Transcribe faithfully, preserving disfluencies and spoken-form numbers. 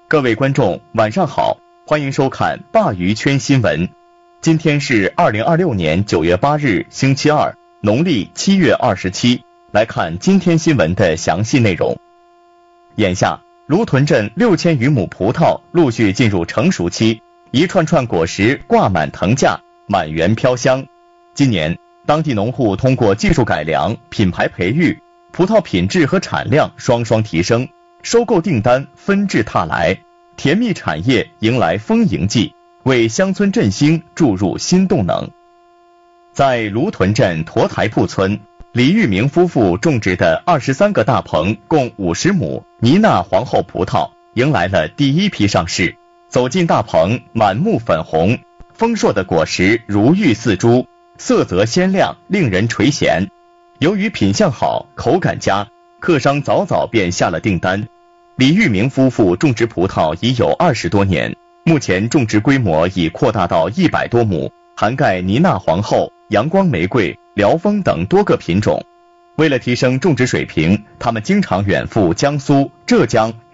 各位观众，晚上好，欢迎收看鲅鱼圈新闻。今天是二零二六年九月八日，星期二，农历七月二十七。来看今天新闻的详细内容。眼下，芦屯镇六千余亩葡萄陆续进入成熟期，一串串果实挂满藤架，满园飘香。今年，当地农户通过技术改良、品牌培育，葡萄品质和产量双双提升，收购订单纷至沓来，甜蜜产业迎来丰盈季，为乡村振兴注入新动能。在芦屯镇驼台铺村，李玉明夫妇种植的二十三个大棚，共五十亩妮娜皇后葡萄迎来了第一批上市。走进大棚，满目粉红，丰硕的果实如玉似珠，色泽鲜亮，令人垂涎。由于品相好，口感佳，客商早早便下了订单。李玉明夫妇种植葡萄已有二十多年，目前种植规模已扩大到一百多亩，涵盖妮娜皇后、阳光玫瑰、辽丰等多个品种。为了提升种植水平，他们经常远赴江苏、浙江、